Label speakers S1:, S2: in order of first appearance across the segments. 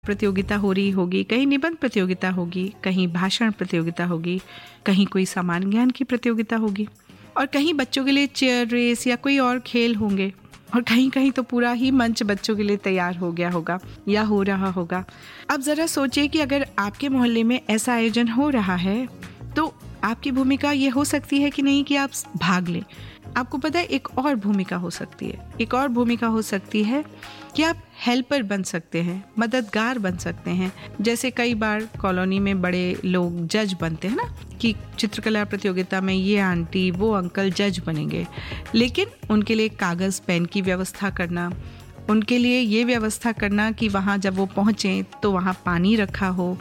S1: प्रतियोगिता हो रही होगी, कहीं निबंध प्रतियोगिता होगी, कहीं भाषण प्रतियोगिता होगी, कहीं कोई सामान्य ज्ञान की प्रतियोगिता होगी, और कहीं बच्चों के लिए चेयर रेस या कोई और खेल होंगे, और कहीं कहीं तो पूरा ही मंच बच्चों के लिए तैयार हो गया होगा या हो रहा होगा। अब ज़रा सोचिए कि अगर आपके मोहल्ले में ऐसा आयोजन हो रहा है तो आपकी भूमिका ये हो सकती है कि नहीं कि आप भाग लें। आपको पता है एक और भूमिका हो सकती है, एक और भूमिका हो सकती है कि आप हेल्पर बन सकते हैं, मददगार बन सकते हैं। जैसे कई बार कॉलोनी में बड़े लोग जज बनते हैं ना, कि चित्रकला प्रतियोगिता में ये आंटी वो अंकल जज बनेंगे, लेकिन उनके लिए कागज़ पेन की व्यवस्था करना, उनके लिए ये व्यवस्था करना कि वहाँ जब वो पहुँचें तो वहाँ पानी रखा हो,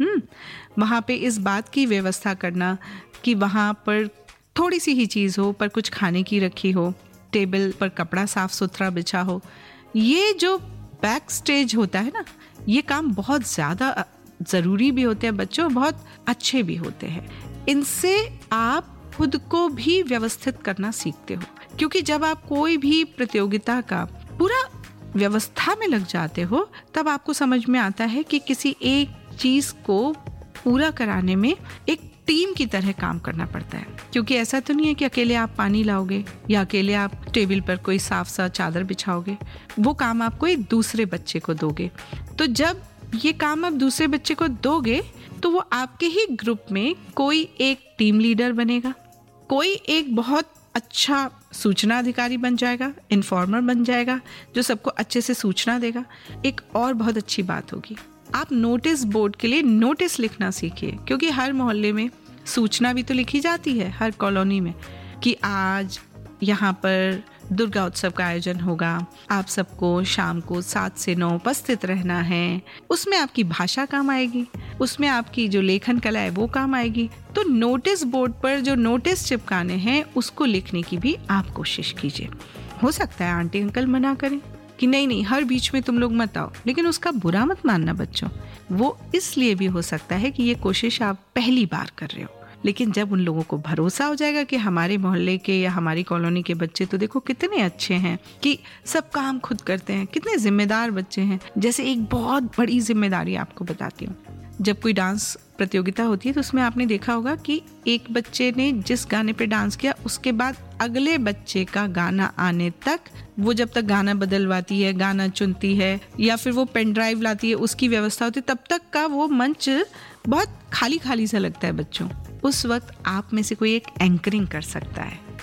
S1: वहाँ पे इस बात की व्यवस्था करना कि वहाँ पर थोड़ी सी ही चीज़ हो पर कुछ खाने की रखी हो, टेबल पर कपड़ा साफ सुथरा बिछा हो। ये जो बैक स्टेज होता है ना, ये काम बहुत ज़्यादा ज़रूरी भी होते हैं बच्चों, बहुत अच्छे भी होते हैं। इनसे आप खुद को भी व्यवस्थित करना सीखते हो, क्योंकि जब आप कोई भी प्रतियोगिता का पूरा व्यवस्था में लग जाते हो तब आपको समझ में आता है कि किसी एक चीज़ को पूरा कराने में एक टीम की तरह काम करना पड़ता है। क्योंकि ऐसा तो नहीं है कि अकेले आप पानी लाओगे या अकेले आप टेबल पर कोई साफ सा चादर बिछाओगे, वो काम आप कोई दूसरे बच्चे को दोगे। तो जब ये काम आप दूसरे बच्चे को दोगे तो वो आपके ही ग्रुप में कोई एक टीम लीडर बनेगा, कोई एक बहुत अच्छा सूचना अधिकारी बन जाएगा, इन्फॉर्मर बन जाएगा, जो सबको अच्छे से सूचना देगा। एक और बहुत अच्छी बात होगी, आप नोटिस बोर्ड के लिए नोटिस लिखना सीखिए, क्योंकि हर मोहल्ले में सूचना भी तो लिखी जाती है, हर कॉलोनी में, कि आज यहाँ पर दुर्गा उत्सव का आयोजन होगा, आप सबको शाम को 7 से 9 उपस्थित रहना है। उसमें आपकी भाषा काम आएगी, उसमें आपकी जो लेखन कला है वो काम आएगी। तो नोटिस बोर्ड पर जो नोटिस चिपकाने हैं उसको लिखने की भी आप कोशिश कीजिए। हो सकता है आंटी अंकल मना करें कि नहीं हर बीच में तुम लोग मत आओ, लेकिन उसका बुरा मत मानना बच्चों। वो इसलिए भी हो सकता है कि ये कोशिश आप पहली बार कर रहे हो, लेकिन जब उन लोगों को भरोसा हो जाएगा कि हमारे मोहल्ले के या हमारी कॉलोनी के बच्चे तो देखो कितने अच्छे हैं कि सब काम खुद करते हैं, कितने जिम्मेदार बच्चे हैं। जैसे एक बहुत बड़ी जिम्मेदारी आपको बताती हूँ, जब कोई डांस प्रतियोगिता होती है तो उसमें आपने देखा होगा कि एक बच्चे ने जिस गाने पे डांस किया उसके बाद अगले बच्चे का गाना आने तक, वो जब तक गाना बदलवाती है, गाना चुनती है या फिर वो पेन ड्राइव लाती है, उसकी व्यवस्था होती है, तब तक का वो मंच बहुत खाली खाली सा लगता है बच्चों। उस वक्त आप में से कोई एक एंकरिंग कर सकता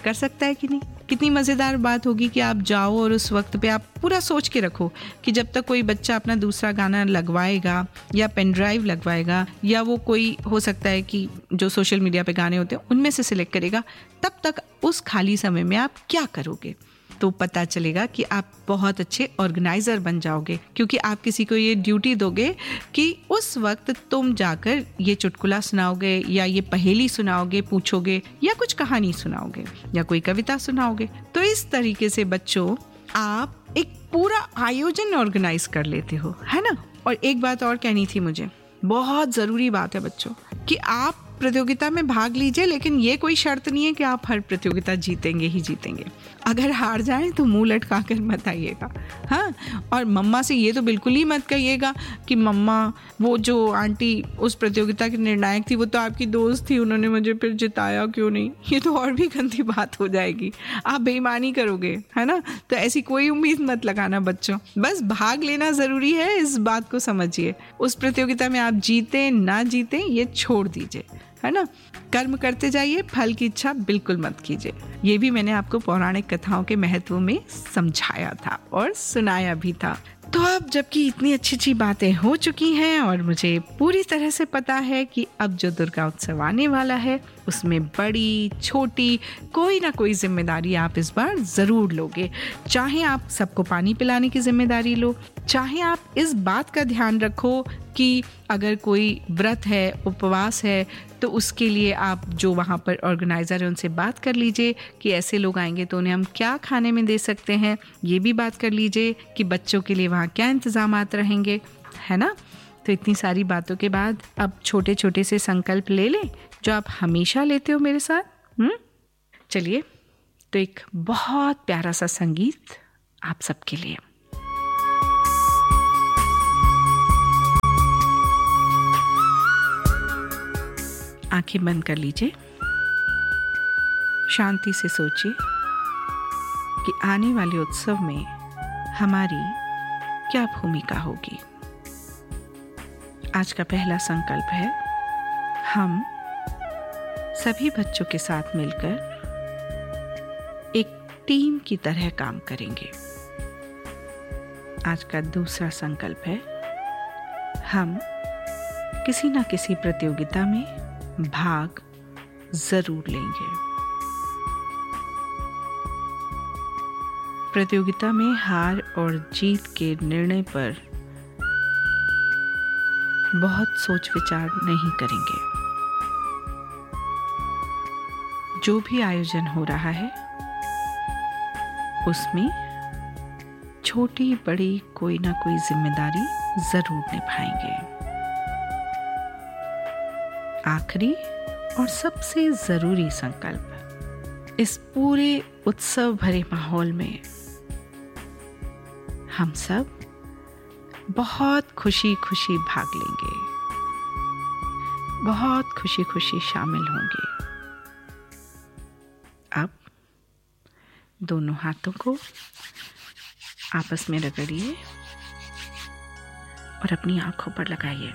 S1: है कि नहीं? कितनी मज़ेदार बात होगी कि आप जाओ और उस वक्त पे आप पूरा सोच के रखो कि जब तक कोई बच्चा अपना दूसरा गाना लगवाएगा या पेन ड्राइव लगवाएगा या वो कोई हो सकता है कि जो सोशल मीडिया पे गाने होते हैं उनमें से सिलेक्ट करेगा, तब तक उस खाली समय में आप क्या करोगे? तो पता चलेगा कि आप बहुत अच्छे ऑर्गेनाइजर बन जाओगे, क्योंकि आप किसी को ये ड्यूटी दोगे कि उस वक्त तुम जाकर ये चुटकुला सुनाओगे या ये पहेली सुनाओगे, पूछोगे या कुछ कहानी सुनाओगे या कोई कविता सुनाओगे। तो इस तरीके से बच्चों आप एक पूरा आयोजन ऑर्गेनाइज कर लेते हो, है ना। और एक बात और कहनी थी मुझे, बहुत ज़रूरी बात है बच्चों कि आप प्रतियोगिता में भाग लीजिए, लेकिन ये कोई शर्त नहीं है कि आप हर प्रतियोगिता जीतेंगे ही जीतेंगे। अगर हार जाएं तो मुंह लटका कर मत आइएगा, हाँ। और मम्मा से ये तो बिल्कुल ही मत कहिएगा कि मम्मा वो जो आंटी उस प्रतियोगिता की निर्णायक थी वो तो आपकी दोस्त थी, उन्होंने मुझे फिर जिताया क्यों नहीं। ये तो और भी गंदी बात हो जाएगी, आप बेईमानी करोगे, है ना। तो ऐसी कोई उम्मीद मत लगाना बच्चों, बस भाग लेना ज़रूरी है, इस बात को समझिए। उस प्रतियोगिता में आप जीते ना जीते ये छोड़ दीजिए, है ना। कर्म करते जाइए, फल की इच्छा बिल्कुल मत कीजिए। ये भी मैंने आपको पौराणिक कथाओं के महत्व में समझाया था और सुनाया भी था। तो अब जबकि इतनी अच्छी अच्छी बातें हो चुकी हैं और मुझे पूरी तरह से पता है कि अब जो दुर्गा उत्सव आने वाला है उसमें बड़ी छोटी कोई ना कोई जिम्मेदारी आप इस बार ज़रूर लोगे। चाहे आप सबको पानी पिलाने की जिम्मेदारी लो, चाहे आप इस बात का ध्यान रखो कि अगर कोई व्रत है, उपवास है, तो उसके लिए आप जो वहाँ पर ऑर्गेनाइज़र है उनसे बात कर लीजिए कि ऐसे लोग आएंगे तो उन्हें हम क्या खाने में दे सकते हैं। ये भी बात कर लीजिए कि बच्चों के लिए वहाँ क्या इंतज़ामात रहेंगे, है ना। तो इतनी सारी बातों के बाद अब छोटे छोटे से संकल्प ले लें जो आप हमेशा लेते हो मेरे साथ। चलिए, तो एक बहुत प्यारा सा संगीत आप सबके लिए। आंखें बंद कर लीजिए। शांति से सोचिए कि आने वाले उत्सव में हमारी क्या भूमिका होगी। आज का पहला संकल्प है, हम सभी बच्चों के साथ मिलकर एक टीम की तरह काम करेंगे। आज का दूसरा संकल्प है, हम किसी न किसी प्रतियोगिता में भाग जरूर लेंगे। प्रतियोगिता में हार और जीत के निर्णय पर बहुत सोच विचार नहीं करेंगे। जो भी आयोजन हो रहा है उसमें छोटी बड़ी कोई ना कोई जिम्मेदारी जरूर निभाएंगे। आखिरी और सबसे जरूरी संकल्प, इस पूरे उत्सव भरे माहौल में हम सब बहुत खुशी खुशी भाग लेंगे, बहुत खुशी खुशी शामिल होंगे। अब दोनों हाथों को आपस में रगड़िए और अपनी आंखों पर लगाइए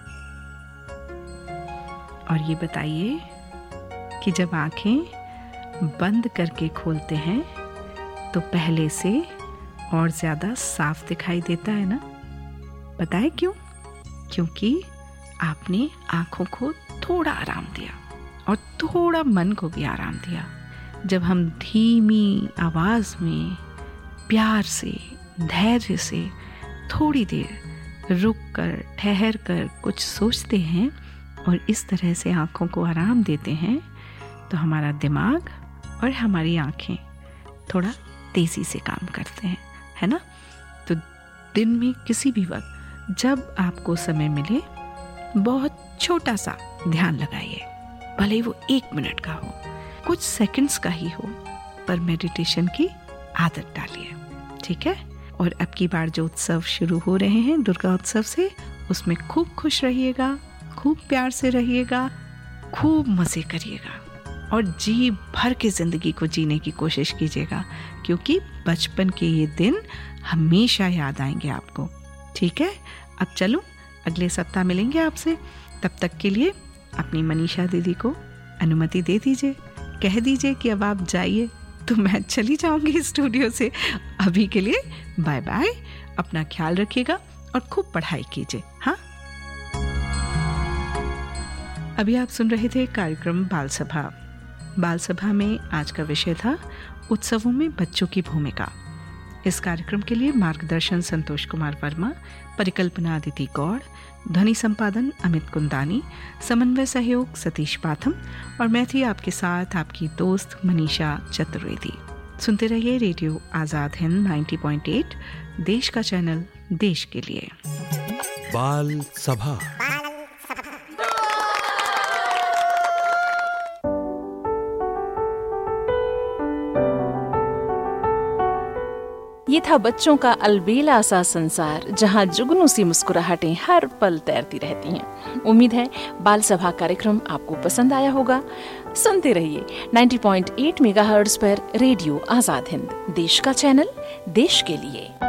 S1: और ये बताइए कि जब आंखें बंद करके खोलते हैं तो पहले से और ज्यादा साफ दिखाई देता है ना? पता है क्यों? क्योंकि आपने आंखों को थोड़ा आराम दिया और थोड़ा मन को भी आराम दिया। जब हम धीमी आवाज में प्यार से, धैर्य से थोड़ी देर रुक कर, ठहर कर कुछ सोचते हैं और इस तरह से आंखों को आराम देते हैं तो हमारा दिमाग और हमारी आंखें थोड़ा तेजी से काम करते हैं, है ना? तो दिन में किसी भी वक्त जब आपको समय मिले बहुत छोटा सा ध्यान लगाइए, भले ही वो 1 मिनट का हो, कुछ सेकंड्स का ही हो, पर मेडिटेशन की आदत डालिए, ठीक है? और अब की बार जो उत्सव शुरू हो रहे हैं दुर्गा उत्सव से, उसमें खूब खुश रहिएगा, खूब प्यार से रहिएगा, खूब मजे करिएगा और जी भर के जिंदगी को जीने की कोशिश कीजिएगा, क्योंकि बचपन के ये दिन हमेशा याद आएंगे आपको, ठीक है? अब चलो, अगले सप्ताह मिलेंगे आपसे। तब तक के लिए अपनी मनीषा दीदी को अनुमति दे दीजिए, कह दीजिए कि अब आप जाइए तो मैं चली जाऊंगी स्टूडियो से। अभी के लिए बाय बाय, अपना ख्याल रखिएगा और खूब पढ़ाई कीजिए। हाँ, अभी आप सुन रहे थे कार्यक्रम बाल सभा। बाल सभा में आज का विषय था उत्सवों में बच्चों की भूमिका। इस कार्यक्रम के लिए मार्गदर्शन संतोष कुमार वर्मा, परिकल्पना अदिति गौड़, ध्वनि संपादन अमित कुंदानी, समन्वय सहयोग सतीश पाथम और मैं थी आपके साथ आपकी दोस्त मनीषा चतुर्वेदी। सुनते रहिए रेडियो आजाद हिंद 90.8, देश का चैनल, देश के लिए।
S2: बाल सभा।
S3: ये था बच्चों का अलबेला सा संसार, जहाँ जुगनू सी मुस्कुराहटें हर पल तैरती रहती हैं। उम्मीद है बाल सभा कार्यक्रम आपको पसंद आया होगा। सुनते रहिए 90.8 मेगाहर्ट्ज पर रेडियो आजाद हिंद, देश का चैनल, देश के लिए।